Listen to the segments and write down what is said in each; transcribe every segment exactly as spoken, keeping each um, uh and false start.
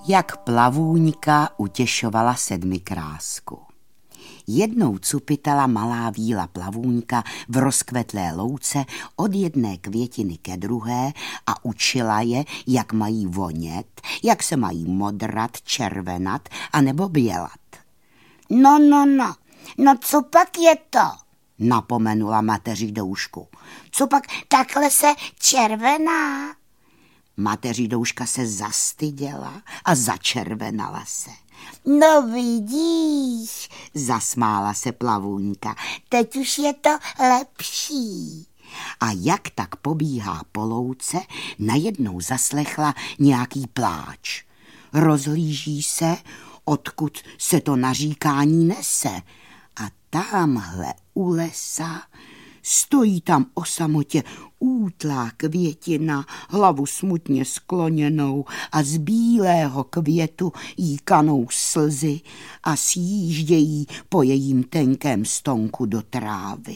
Jak plavůňka utěšovala sedmikrásku. Jednou cupitala malá víla plavůňka v rozkvetlé louce od jedné květiny ke druhé a učila je, jak mají vonět, jak se mají modrat, červenat a nebo bělat. No, no, no, no co pak je to? Napomenula mateři doušku. Co pak takhle se červená? Mateři douška se zastyděla a začervenala se. No vidíš, zasmála se plavůňka, teď už je to lepší. A jak tak pobíhá po louce, najednou zaslechla nějaký pláč. Rozhlíží se, odkud se to naříkání nese. A tamhle u lesa stojí tam o samotě útlá květina, hlavu smutně skloněnou a z bílého květu jí kanou slzy a sjíždějí po jejím tenkém stonku do trávy.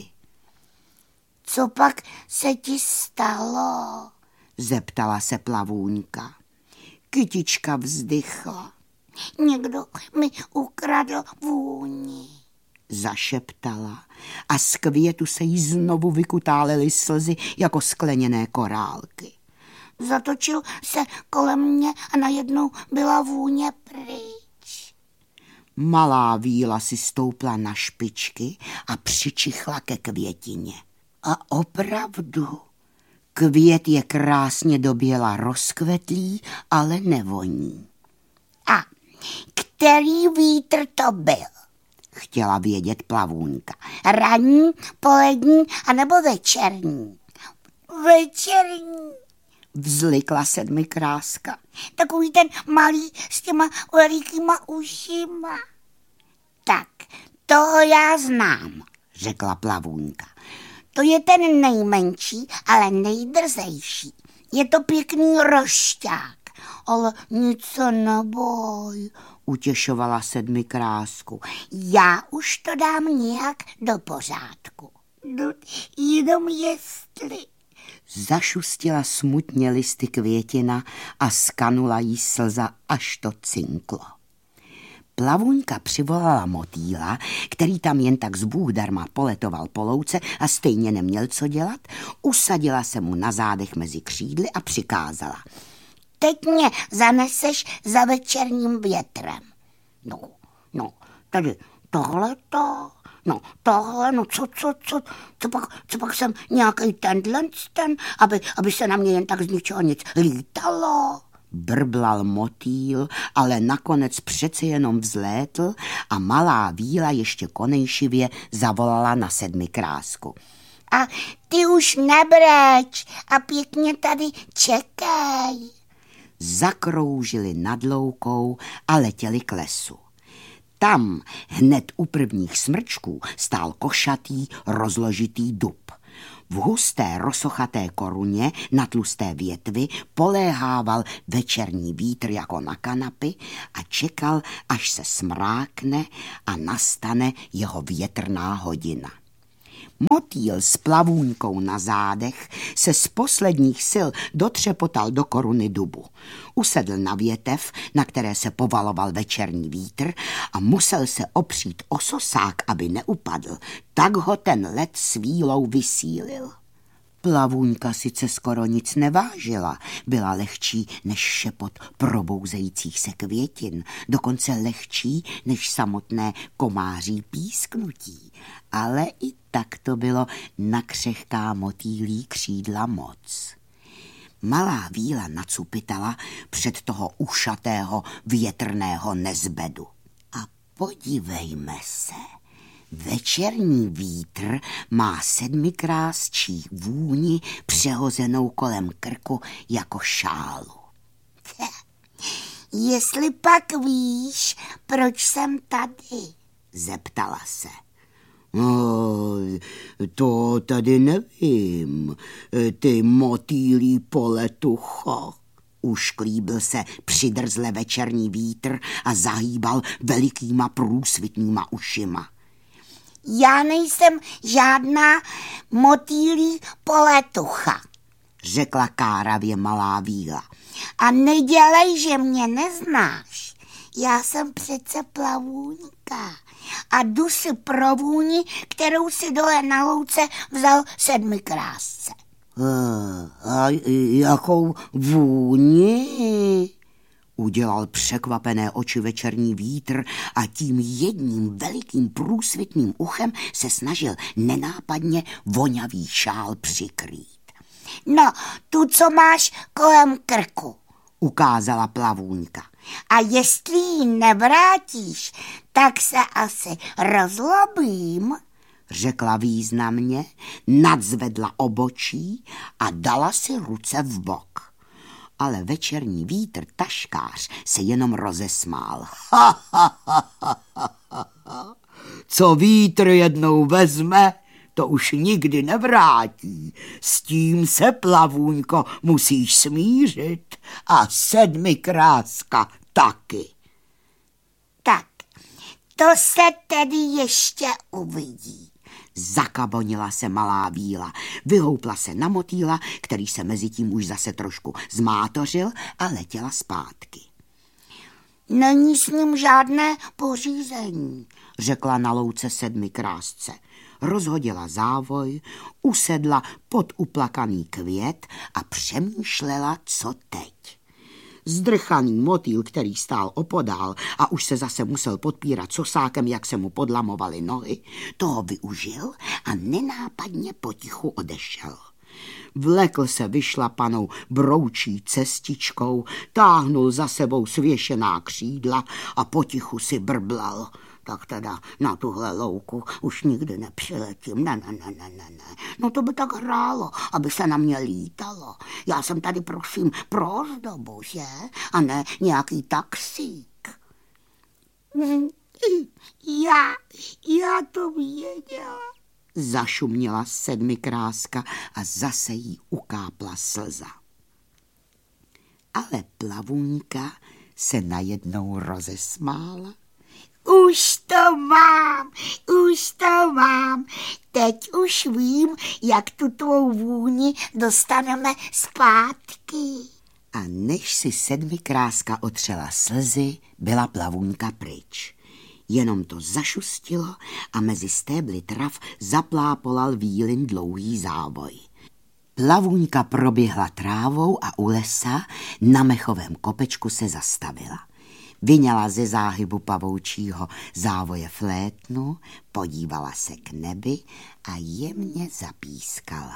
Co pak se ti stalo? Zeptala se plavůňka. Kytička vzdychla. Někdo mi ukradl vůni, zašeptala a z květu se jí znovu vykutálely slzy jako skleněné korálky. Zatočil se kolem mě a najednou byla vůně pryč. Malá víla si stoupla na špičky a přičichla ke květině. A opravdu, květ je krásně doběla rozkvetlý, ale nevoní. A který vítr to byl? Chtěla vědět plavůňka. Ranní, polední anebo večerní? Večerní, vzlikla sedmikráska. Takový ten malý s těma velikýma ušima. Tak, toho já znám, řekla plavůňka. To je ten nejmenší, ale nejdrzejší. Je to pěkný rošťák, ale nic se neboj, utěšovala sedmikrásku. Já už to dám nějak do pořádku. No, jenom jestli. Zašustila smutně listy květina a skanula jí slza, až to cinklo. Plavůňka přivolala motýla, který tam jen tak zbůh darma poletoval po louce a stejně neměl co dělat, usadila se mu na zádech mezi křídly a přikázala. Teď mě zaneseš za večerním větrem. No, no, tady tohleto, no tohle, no co, co, co, co pak, co pak jsem nějaký tenhle ten, aby, aby se na mě jen tak z ničeho nic lítalo. Brblal motýl, ale nakonec přece jenom vzlétl a malá víla ještě konejšivě zavolala na sedmikrásku. A ty už nebreč a pěkně tady čekej. Zakroužili nad loukou a letěli k lesu. Tam hned u prvních smrčků stál košatý, rozložitý dub. V husté rosochaté koruně na tlusté větvi poléhával večerní vítr jako na kanapy a čekal, až se smrákne a nastane jeho větrná hodina. Motýl s plavůňkou na zádech se z posledních sil dotřepotal do koruny dubu. Usedl na větev, na které se povaloval večerní vítr a musel se opřít o sosák, aby neupadl. Tak ho ten led s vílou vysílil. Plavůňka sice skoro nic nevážila, byla lehčí než šepot probouzejících se květin, dokonce lehčí než samotné komáří písknutí, ale i tak to bylo na křehká motýlí křídla moc. Malá víla nacupitala před toho ušatého větrného nezbedu. A podívejme se, večerní vítr má sedmikrásčí vůni přehozenou kolem krku jako šálu. Jestli pak víš, proč jsem tady, zeptala se. No, to tady nevím, ty motýlí poletucho. Ušklíbil se přidrzle večerní vítr a zahýbal velikýma průsvitnýma ušima. Já nejsem žádná motýlí poletucha, řekla káravě malá víla. A nedělej, že mě neznáš. Já jsem přece plavůňka a jdu si pro vůni, kterou si dole na louce vzal Sedmikrásce. A, a jakou vůni? Udělal překvapené oči večerní vítr a tím jedním velikým průsvitným uchem se snažil nenápadně vonavý šál přikrýt. No, tu, co máš kolem krku, ukázala plavůňka. A jestli ji nevrátíš, tak se asi rozlobím, řekla významně, nadzvedla obočí a dala si ruce v bok. Ale večerní vítr taškář se jenom rozesmál. Ha, ha, ha, ha, ha. Co vítr jednou vezme, to už nikdy nevrátí. S tím se, plavůňko, musíš smířit. A Sedmikráska taky. Tak, to se tedy ještě uvidí. Zakabonila se malá víla, vyhoupla se na motýla, který se mezi tím už zase trošku zmátořil a letěla zpátky. Není s ním žádné pořízení, řekla na louce Sedmikrásce. Rozhodila závoj, usedla pod uplakaný květ a přemýšlela, co teď. Zdrchaný motýl, který stál opodál a už se zase musel podpírat sosákem, jak se mu podlamovaly nohy, toho využil a nenápadně potichu odešel. Vlekl se vyšlapanou broučí cestičkou, táhnul za sebou svěšená křídla a potichu si brblal. Tak teda na tuhle louku už nikdy nepřiletím, ne, ne, ne, ne, ne, ne. No to by tak hrálo, aby se na mě lítalo. Já jsem tady, prosím, pro ozdobu, že? A ne nějaký taxík. Já, já to věděla. Zašuměla Sedmikráska a zase jí ukápla slza. Ale plavůňka se najednou rozesmála. Už to mám, už to mám. Teď už vím, jak tu tvou vůni dostaneme zpátky. A než si Sedmikráska otřela slzy, byla plavůňka pryč. Jenom to zašustilo a mezi stébly trav zaplápolal vílin dlouhý závoj. Plavůňka proběhla trávou a u lesa na mechovém kopečku se zastavila. Vyňala ze záhybu pavoučího závoje flétnu, podívala se k nebi a jemně zapískala.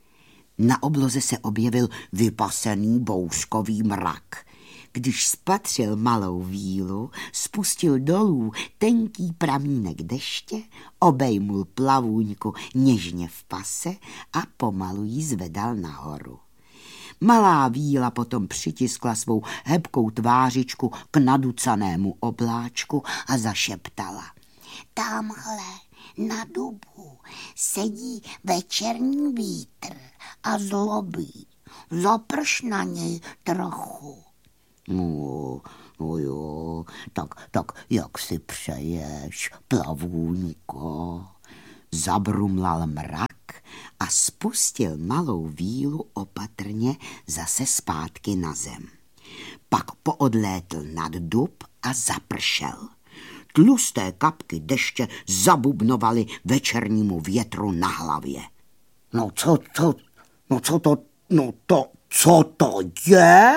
Na obloze se objevil vypasený bouřkový mrak. Když spatřil malou vílu, spustil dolů tenký pramínek deště, obejmul plavůňku něžně v pase a pomalu ji zvedal nahoru. Malá víla potom přitiskla svou hebkou tvářičku k naducanému obláčku a zašeptala. Tamhle na dubu sedí večerní vítr a zlobí. Zaprš na něj trochu. No, no jo, tak, tak jak si přeješ, plavůňko? Zabrumlal mrak a spustil malou vílu opatrně zase zpátky na zem. Pak poodlétl nad dub a zapršel. Tlusté kapky deště zabubnovaly večernímu větru na hlavě. No co to, no co to, no to, co to je?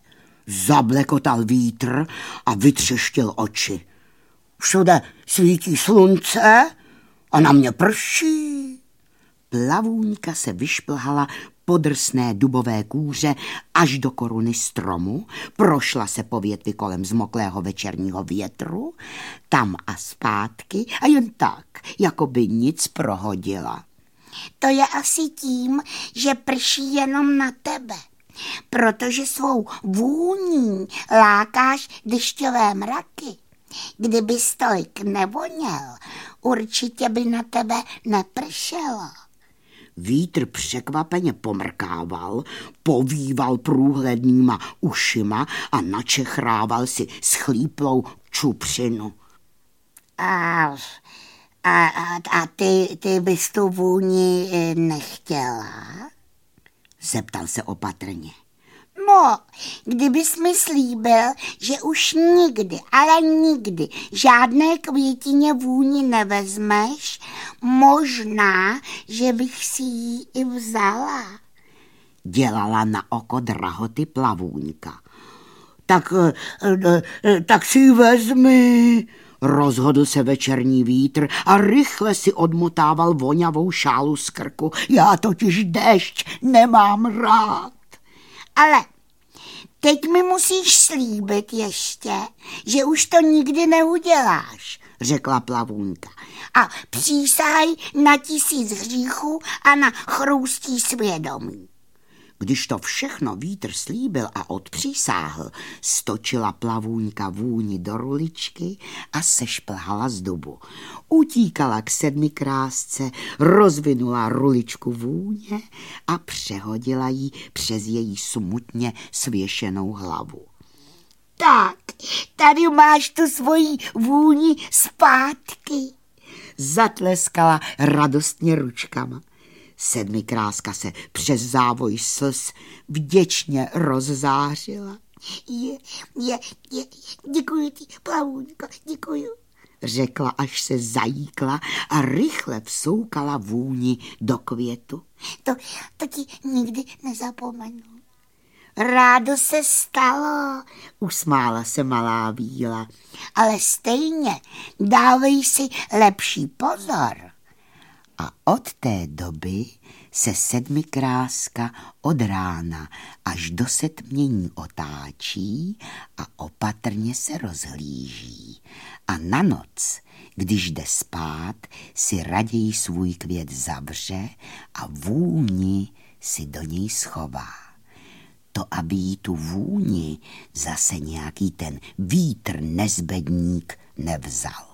Zablekotal vítr a vytřeštil oči. Všude svítí slunce a na mě prší. Plavůňka se vyšplhala po drsné dubové kůře až do koruny stromu, prošla se po větvi kolem zmoklého večerního větru, tam a zpátky a jen tak, jako by nic prohodila. To je asi tím, že prší jenom na tebe, protože svou vůní lákáš dešťové mraky. Kdybys tolik nevoněl, určitě by na tebe nepršelo. Vítr překvapeně pomrkával, povýval průhlednýma ušima a načechrával si schlíplou čupřinu. A, a, a ty, ty bys tu vůni nechtěla? zeptal se opatrně. No, kdybys mi slíbil, že už nikdy, ale nikdy žádné květině vůni nevezmeš, možná, že bych si ji i vzala. Dělala na oko drahoty plavůňka. Tak, tak si ji vezmi, rozhodl se večerní vítr a rychle si odmotával vonavou šálu z krku. Já totiž déšť nemám rád. Ale teď mi musíš slíbit ještě, že už to nikdy neuděláš, řekla plavůňka. A přísahaj na tisíc hříchů a na chroustí svědomí. Když to všechno vítr slíbil a odpřísáhl, stočila plavůňka vůni do ruličky a sešplhala z dubu. Utíkala k sedmikrásce, rozvinula ruličku vůně a přehodila ji přes její smutně svěšenou hlavu. Tak, tady máš tu svoji vůni zpátky, zatleskala radostně ručkama. Sedmikráska se přes závoj slz vděčně rozzářila. Je, je, je, děkuji ti, plavůňko, děkuji, řekla, až se zajíkla a rychle vsoukala vůni do květu. To, to ti nikdy nezapomenu. Rádo se stalo, usmála se malá víla. Ale stejně dávej si lepší pozor. A od té doby se sedmikráska od rána až do setmění otáčí a opatrně se rozhlíží. A na noc, když jde spát, si raději svůj květ zavře a vůni si do něj schová. To, aby jí tu vůni zase nějaký ten vítr nezbedník nevzal.